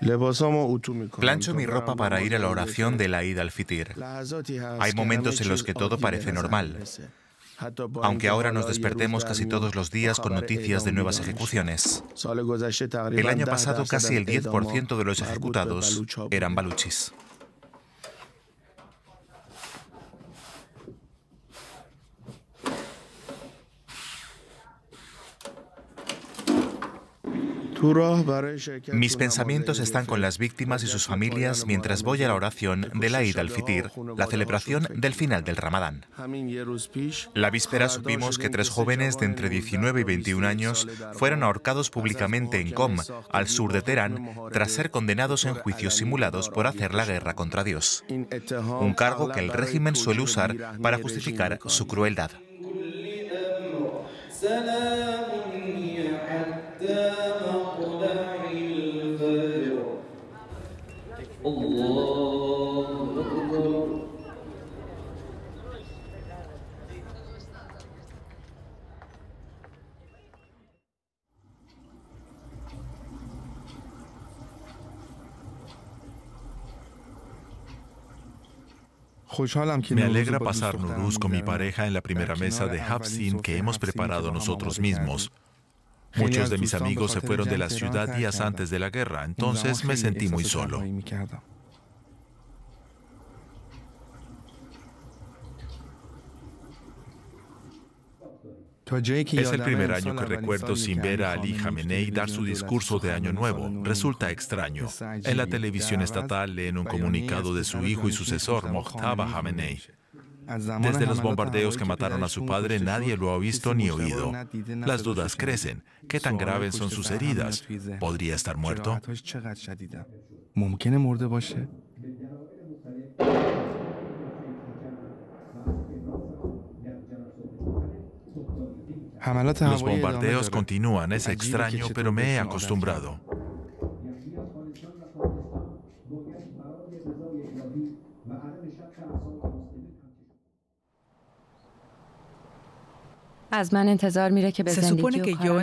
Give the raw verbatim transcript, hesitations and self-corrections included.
Plancho mi ropa para ir a la oración de la Eid al-Fitr. Hay momentos en los que todo parece normal, aunque ahora nos despertemos casi todos los días con noticias de nuevas ejecuciones. El año pasado casi el diez por ciento de los ejecutados eran baluchis. Mis pensamientos están con las víctimas y sus familias mientras voy a la oración de la Eid al-Fitr, la celebración del final del Ramadán. La víspera supimos que tres jóvenes de entre diecinueve y veintiún años fueron ahorcados públicamente en Qom, al sur de Teherán, tras ser condenados en juicios simulados por hacer la guerra contra Dios. Un cargo que el régimen suele usar para justificar su crueldad. Me alegra pasar Nuruz con mi pareja en la primera mesa de Hafsin que hemos preparado nosotros mismos. Muchos de mis amigos se fueron de la ciudad días antes de la guerra, entonces me sentí muy solo. Es el primer año que recuerdo sin ver a Ali Khamenei dar su discurso de Año Nuevo. Resulta extraño. En la televisión estatal leen un comunicado de su hijo y sucesor, Mojtaba Khamenei. Desde los bombardeos que mataron a su padre, nadie lo ha visto ni oído. Las dudas crecen. ¿Qué tan graves son sus heridas? ¿Podría estar muerto? Los bombardeos continúan, es extraño, pero me he acostumbrado. Se supone que yo